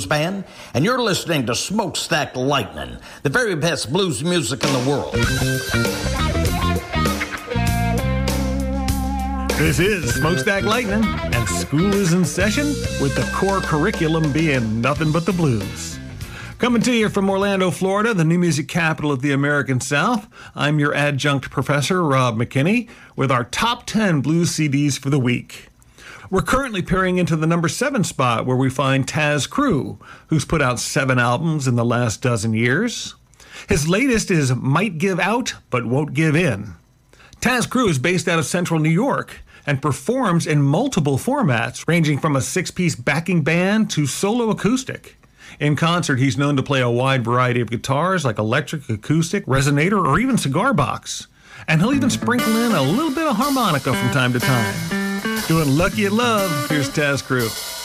fan, and you're listening to Smokestack Lightning, the very best blues music in the world. This is Smokestack Lightning, and school is in session with the core curriculum being nothing but the blues. Coming to you from Orlando, Florida, the new music capital of the American South, I'm your adjunct professor, Rob McKinney, with our top 10 blues CDs for the week. We're currently peering into the number 7 spot where we find Taz Crew, who's put out 7 albums in the last dozen years. His latest is Might Give Out, But Won't Give In. Taz Crew is based out of central New York and performs in multiple formats, ranging from a 6-piece backing band to solo acoustic. In concert, he's known to play a wide variety of guitars like electric, acoustic, resonator, or even cigar box. And he'll even sprinkle in a little bit of harmonica from time to time. Doing Lucky in Love, here's Taz Crew.